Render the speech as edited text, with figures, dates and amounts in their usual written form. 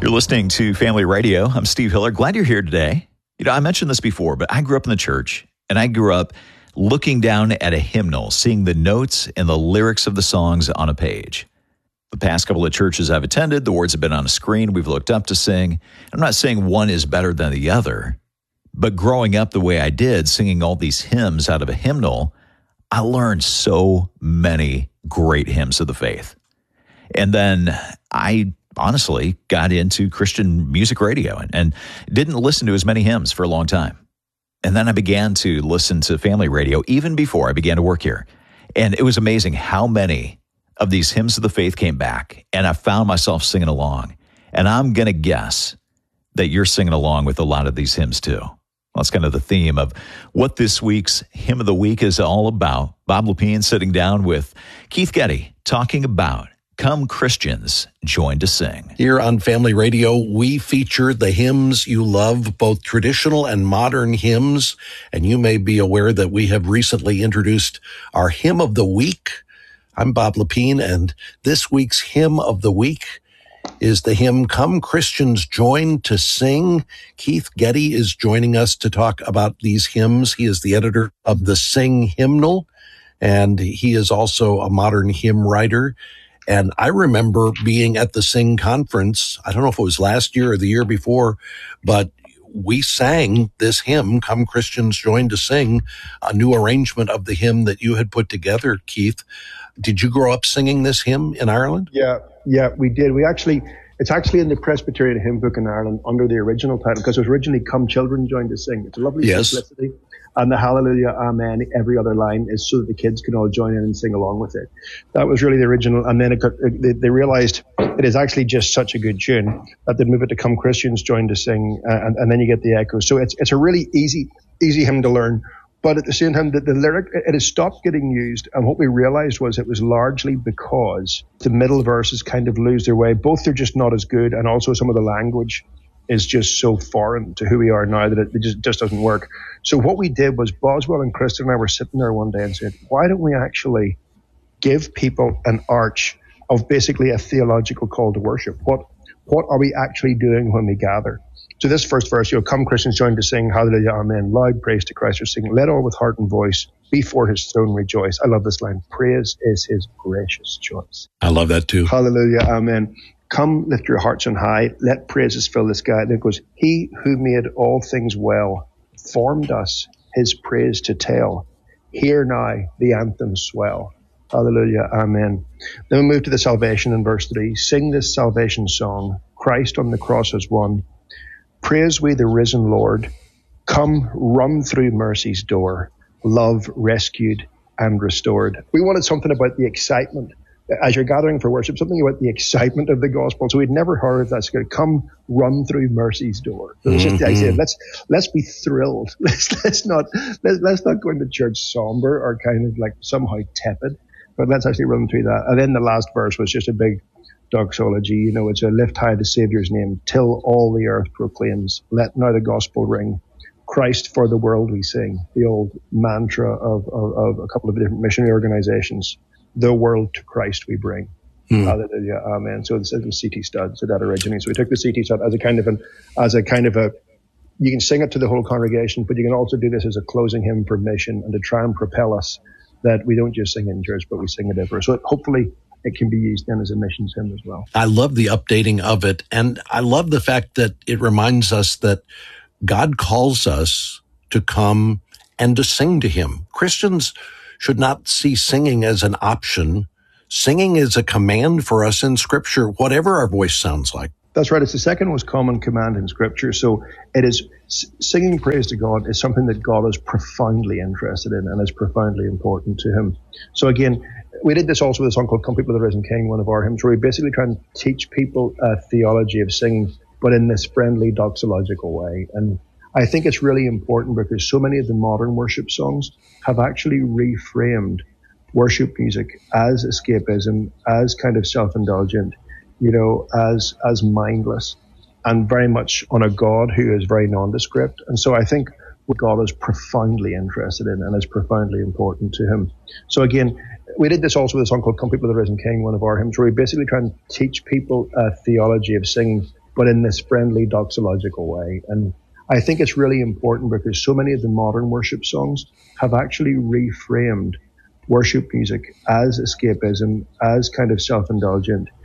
You're listening to Family Radio. I'm Steve Hiller. Glad you're here today. You know, I mentioned this before, but I grew up in the church, and I grew up looking down at a hymnal, seeing the notes and the lyrics of the songs on a page. The past couple of churches I've attended, the words have been on a screen. We've looked up to sing. I'm not saying one is better than the other, but growing up the way I did, singing all these hymns out of a hymnal, I learned so many great hymns of the faith. And then I honestly got into Christian music radio and didn't listen to as many hymns for a long time. And then I began to listen to family radio even before I began to work here. And it was amazing how many of these hymns of the faith came back, and I found myself singing along. And I'm going to guess that you're singing along with a lot of these hymns too. Well, that's kind of the theme of what this week's Hymn of the Week is all about. Bob Lepine sitting down with Keith Getty talking about Come Christians, Join to Sing. Here on Family Radio, we feature the hymns you love, both traditional and modern hymns. And you may be aware that we have recently introduced our Hymn of the Week. I'm Bob Lepine, and this week's Hymn of the Week is the hymn Come Christians, Join to Sing. Keith Getty is joining us to talk about these hymns. He is the editor of the Sing Hymnal, and he is also a modern hymn writer. And I remember being at the Sing conference, I don't know if it was last year or the year before, but we sang this hymn, Come Christians Join to Sing, a new arrangement of the hymn that you had put together, Keith. Did you grow up singing this hymn in Ireland? Yeah, we did. It's actually in the Presbyterian Hymn Book in Ireland under the original title, because it was originally Come Children Join to Sing. It's a lovely simplicity. And the Hallelujah, Amen, every other line is so that the kids can all join in and sing along with it. That was really the original. And then they realized it is actually just such a good tune that they move it to Come Christians Join to Sing, and then you get the echo. So it's a really easy hymn to learn. But at the same time, the lyric, it has stopped getting used. And what we realized was it was largely because the middle verses kind of lose their way. Both they're just not as good, and also some of the language is just so foreign to who we are now that it just doesn't work. So what we did was Boswell and Kristen and I were sitting there one day and said, why don't we actually give people an arch of basically a theological call to worship? What are we actually doing when we gather? So this first verse, Come Christians Join to Sing, Hallelujah, Amen, loud praise to Christ are singing, let all with heart and voice before his throne rejoice. I love this line, praise is his gracious choice. I love that too. Hallelujah, Amen. Come, lift your hearts on high, let praises fill the sky. Then it goes, he who made all things well, formed us his praise to tell. Hear now the anthem swell. Hallelujah, Amen. Then we move to the salvation in verse 3. Sing this salvation song. Christ on the cross has won. Praise we the risen Lord. Come, run through mercy's door. Love rescued and restored. We wanted something about the excitement. As you're gathering for worship, something about the excitement of the gospel. So we'd never heard of that. It's going to come, run through mercy's door. So it's just the idea. Let's be thrilled. Let's not go into church somber or kind of like somehow tepid, but let's actually run through that. And then the last verse was just a big doxology. It's a lift high the Savior's name till all the earth proclaims. Let now the gospel ring. Christ for the world we sing. The old mantra of a couple of different missionary organizations. The world to Christ we bring. Hallelujah, Amen. So it was C.T. Studd said that originally. So we took the C.T. Studd as a kind of a, you can sing it to the whole congregation, but you can also do this as a closing hymn for mission and to try and propel us that we don't just sing in church, but we sing it everywhere. So hopefully it can be used then as a missions hymn as well. I love the updating of it. And I love the fact that it reminds us that God calls us to come and to sing to him. Christians should not see singing as an option. Singing is a command for us in Scripture, whatever our voice sounds like. That's right. It's the second most common command in Scripture. So it is singing praise to God is something that God is profoundly interested in and is profoundly important to him. So again, we did this also with a song called Come People of the Risen King, one of our hymns, where we basically try and teach people a theology of singing, but in this friendly doxological way. And I think it's really important because so many of the modern worship songs have actually reframed worship music as escapism, as kind of self-indulgent, as mindless, and very much on a God who is very nondescript. And so I think what God is profoundly interested in and is profoundly important to him. So again, we did this also with a song called Come People of the Risen King, one of our hymns, where we basically try and teach people a theology of singing, but in this friendly, doxological way. And I think it's really important because so many of the modern worship songs have actually reframed worship music as escapism, as kind of self-indulgent,